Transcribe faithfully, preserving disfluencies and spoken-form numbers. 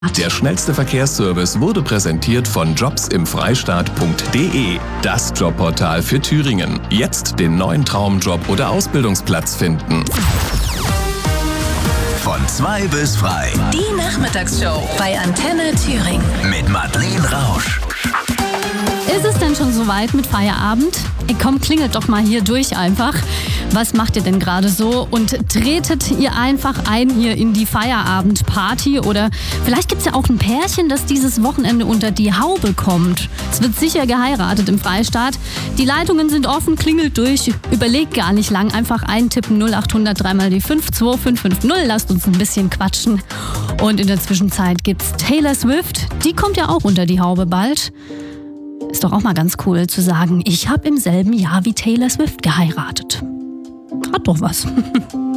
Der schnellste Verkehrsservice wurde präsentiert von jobs im freistaat punkt de, das Jobportal für Thüringen. Jetzt den neuen Traumjob oder Ausbildungsplatz finden. Von zwei bis frei. Die Nachmittagsshow bei Antenne Thüringen. Mit Madeleine Rausch. Ist es denn schon soweit mit Feierabend? Ey, komm, klingelt doch mal hier durch einfach. Was macht ihr denn gerade so? Und tretet ihr einfach ein hier in die Feierabendparty? Oder vielleicht gibt es ja auch ein Pärchen, das dieses Wochenende unter die Haube kommt. Es wird sicher geheiratet im Freistaat. Die Leitungen sind offen, klingelt durch. Überlegt gar nicht lang, einfach eintippen null acht hundert drei mal die fünf zwei fünf fünf null. Lasst uns ein bisschen quatschen. Und in der Zwischenzeit gibt's Taylor Swift. Die kommt ja auch unter die Haube bald. Ist doch auch mal ganz cool zu sagen, ich habe im selben Jahr wie Taylor Swift geheiratet. Hat doch was.